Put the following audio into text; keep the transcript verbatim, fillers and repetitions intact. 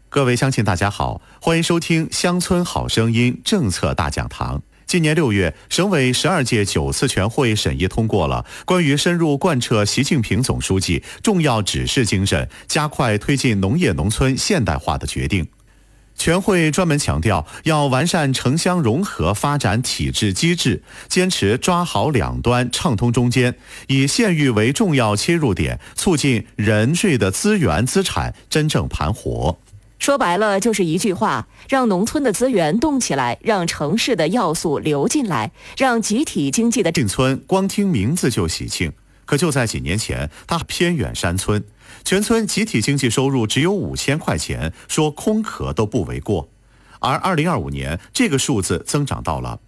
各位乡亲大家好，欢迎收听乡村好声音政策大讲堂。今年六月，省委十二届九次全会审议通过了关于深入贯彻习近平总书记重要指示精神，加快推进农业农村现代化的决定。全会专门强调，要完善城乡融合发展体制机制，坚持抓好两端，畅通中间，以县域为重要切入点，促进人税的资源资产真正盘活。 说白了就是一句话，让农村的资源动起来，让城市的要素流进来，让集体经济的进村光听名字就喜庆，可就在几年前，它偏远山村，全村集体经济收入只有五千块钱，说空壳都不为过。而二零二五年，这个数字增长到了